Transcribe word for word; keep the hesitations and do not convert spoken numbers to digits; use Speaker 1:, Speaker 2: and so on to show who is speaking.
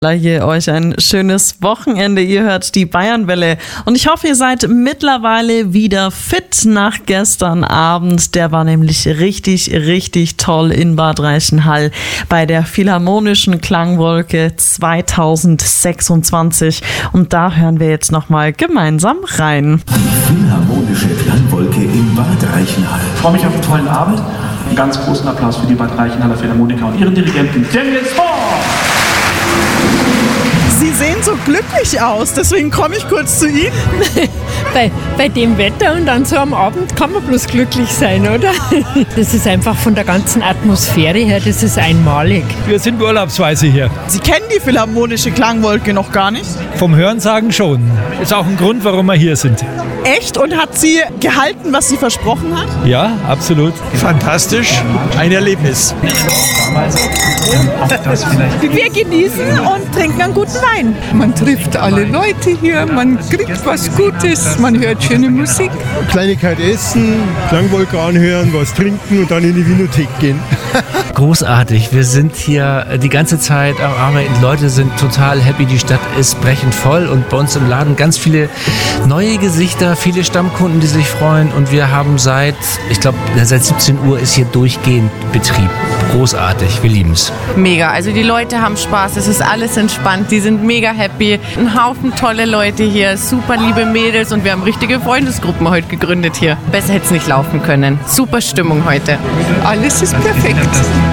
Speaker 1: Hier euch ein schönes Wochenende. Ihr hört die Bayernwelle und ich hoffe, ihr seid mittlerweile wieder fit nach gestern Abend. Der war nämlich richtig, richtig toll in Bad Reichenhall bei der Philharmonischen Klangwolke zwanzig sechsundzwanzig und da hören wir jetzt nochmal gemeinsam rein.
Speaker 2: Die Philharmonische Klangwolke in Bad Reichenhall.
Speaker 3: Ich freue mich auf einen tollen Abend. Einen ganz großen Applaus für die Bad Reichenhaller Philharmoniker und ihren Dirigenten Daniel Spohr.
Speaker 4: Sie sehen so glücklich aus, deswegen komme ich kurz zu Ihnen.
Speaker 5: bei, bei dem Wetter und dann so am Abend kann man bloß glücklich sein, oder? Das ist einfach von der ganzen Atmosphäre her, das ist einmalig.
Speaker 6: Wir sind urlaubsweise hier.
Speaker 4: Sie kennen die Philharmonische Klangwolke noch gar nicht?
Speaker 6: Vom Hörensagen schon. Ist auch ein Grund, warum wir hier sind.
Speaker 4: Echt? Und hat sie gehalten, was sie versprochen hat?
Speaker 6: Ja, absolut.
Speaker 7: Fantastisch. Ein Erlebnis.
Speaker 8: Wir genießen und trinken einen guten Wein.
Speaker 9: Man trifft alle Leute hier, man kriegt was Gutes, man hört schöne Musik.
Speaker 7: Kleinigkeit essen, Klangwolke anhören, was trinken und dann in die Winothek gehen.
Speaker 10: Großartig. Wir sind hier die ganze Zeit am Arbeiten. Die Leute sind total happy. Die Stadt ist brechend voll und bei uns im Laden ganz viele neue Gesichter, viele Stammkunden, die sich freuen. Und wir haben seit, ich glaube, seit siebzehn Uhr ist hier durchgehend Betrieb. Großartig. Wir lieben es.
Speaker 11: Mega. Also die Leute haben Spaß. Es ist alles entspannt. Die sind mega happy. Ein Haufen tolle Leute hier. Super liebe Mädels und wir haben richtige Freundesgruppen heute gegründet hier. Besser hätte es nicht laufen können. Super Stimmung heute.
Speaker 9: Alles ist perfekt.